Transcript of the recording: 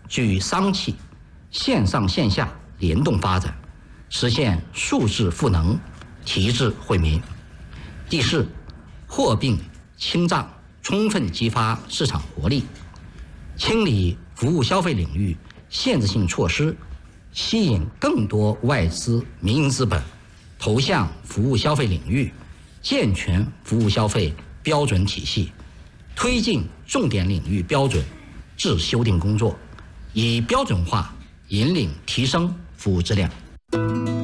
举商企线上线下联动发展，实现数字赋能、提质惠民。第四，货并清账，充分激发市场活力，清理服务消费领域限制性措施，吸引更多外资民营资本投向服务消费领域，健全服务消费标准体系，推进重点领域标准制修订工作，以标准化引领提升服务质量。